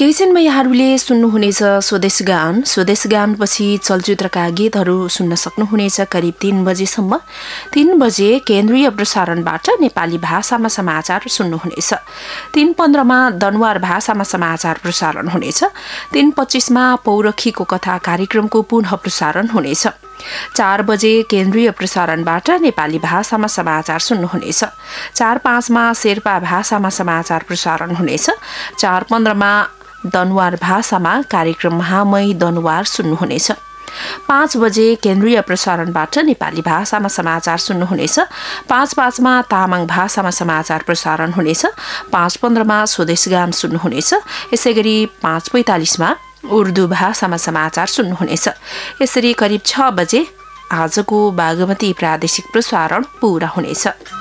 केही क्षणमा यहाँहरूले सुन्नुहुनेछ स्वदेश गानपछि चलचित्रका गीतहरू सुन्न सक्नुहुनेछ करिब 3 बजेसम्म। 3 बजे केन्द्रीय प्रसारणबाट नेपाली भाषामा समाचार सुन्नुहुनेछ। 3:15 दनुवार भाषामा समाचार प्रसारण हुनेछ। 3:25 पौरखीको कथा कार्यक्रमको पुनः प्रसारण हुनेछ। 4 बजे केन्द्रीय प्रसारणबाट नेपाली भाषामा समाचार सुन्नुहुनेछ। 4:05 शेर्पा भाषामा समाचार प्रसारण हुनेछ। 4:15 दनुवार भाषामा कार्यक्रम महामय दनुवार सुन्नुहुनेछ। 5 बजे केन्द्रीय प्रसारणबाट नेपाली भाषामा समाचार सुन्नुहुनेछ। 5:05 तामाङ भाषामा समाचार प्रसारण हुनेछ। 5:15 स्वदेश गान सुन्नुहुनेछ। यसैगरी 5:45 उर्दू भाषामा समाचार सुन्नुहुनेछ। यसरी करिब 6 बजे आजको बागमती प्रादेशिक प्रसारण पूरा हुनेछ।